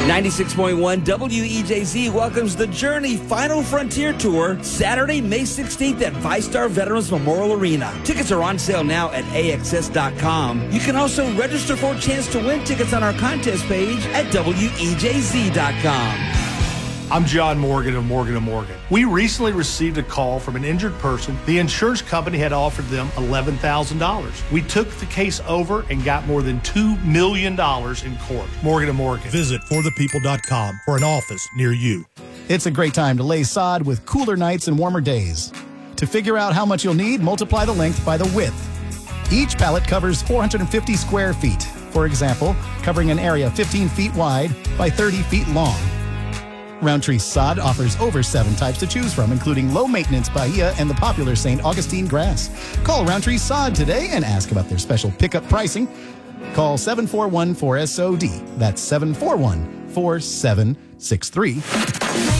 96.1 WEJZ welcomes the Journey Final Frontier Tour Saturday, May 16th at VyStar Veterans Memorial Arena. Tickets are on sale now at AXS.com. You can also register for a chance to win tickets on our contest page at WEJZ.com. I'm John Morgan of Morgan & Morgan. We recently received a call from an injured person. The insurance company had offered them $11,000. We took the case over and got more than $2 million in court. Morgan & Morgan. Visit forthepeople.com for an office near you. It's a great time to lay sod with cooler nights and warmer days. To figure out how much you'll need, multiply the length by the width. Each pallet covers 450 square feet. For example, covering an area 15 feet wide by 30 feet long. Roundtree Sod offers over 7 types to choose from, including low-maintenance Bahia and the popular St. Augustine grass. Call Roundtree Sod today and ask about their special pickup pricing. Call 741-4SOD. That's 741-4763.